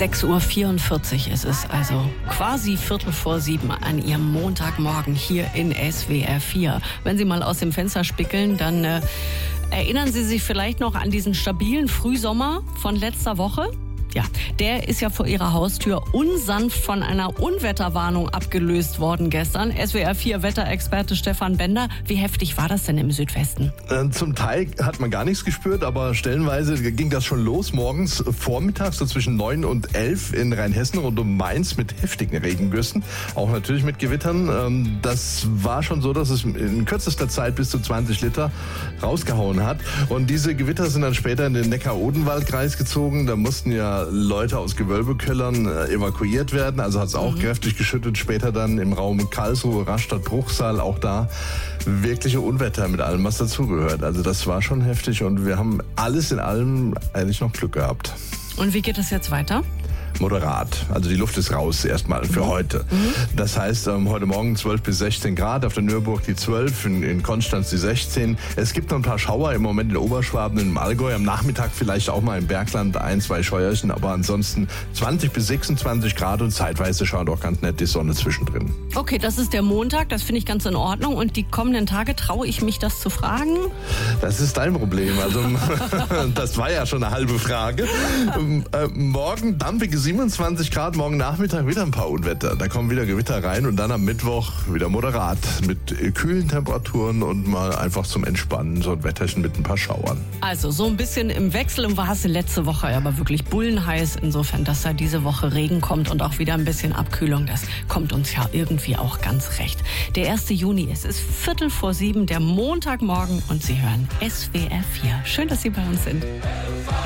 6:44 Uhr ist es, also quasi 6:45 an Ihrem Montagmorgen hier in SWR 4. Wenn Sie mal aus dem Fenster spickeln, dann erinnern Sie sich vielleicht noch an diesen stabilen Frühsommer von letzter Woche? Ja, der ist ja vor Ihrer Haustür unsanft von einer Unwetterwarnung abgelöst worden gestern. SWR 4 Wetterexperte Stefan Bender. Wie heftig war das denn im Südwesten? Zum Teil hat man gar nichts gespürt, aber stellenweise ging das schon los morgens, vormittags, so zwischen 9 und 11 in Rheinhessen rund um Mainz mit heftigen Regengüssen. Auch natürlich mit Gewittern. Das war schon so, dass es in kürzester Zeit bis zu 20 Liter rausgehauen hat. Und diese Gewitter sind dann später in den Neckar-Odenwald-Kreis gezogen. Da mussten ja Leute aus Gewölbekellern evakuiert werden. Also hat es auch kräftig geschüttet. Später dann im Raum Karlsruhe, Rastatt, Bruchsal, auch da wirkliche Unwetter mit allem, was dazugehört. Also das war schon heftig und wir haben alles in allem eigentlich noch Glück gehabt. Und wie geht es jetzt weiter? Moderat. Also die Luft ist raus erstmal für heute. Das heißt, heute Morgen 12 bis 16 Grad, auf der Nürburg die 12, in Konstanz die 16. Es gibt noch ein paar Schauer im Moment in Oberschwaben, im Allgäu. Am Nachmittag vielleicht auch mal im Bergland 1, 2 Scheuerchen, aber ansonsten 20 bis 26 Grad und zeitweise schaut auch ganz nett die Sonne zwischendrin. Okay, das ist der Montag, das finde ich ganz in Ordnung. Und die kommenden Tage, traue ich mich das zu fragen? Das ist dein Problem. Also das war ja schon eine halbe Frage. Morgen dampfige 27 Grad, morgen Nachmittag wieder ein paar Unwetter. Da kommen wieder Gewitter rein und dann am Mittwoch wieder moderat mit kühlen Temperaturen und mal einfach zum Entspannen, so ein Wetterchen mit ein paar Schauern. Also so ein bisschen im Wechsel und war es letzte Woche aber wirklich bullenheiß. Insofern, dass da diese Woche Regen kommt und auch wieder ein bisschen Abkühlung, das kommt uns ja irgendwie auch ganz recht. Der 1. Juni, es ist 6:45, der Montagmorgen und Sie hören SWR 4. Schön, dass Sie bei uns sind.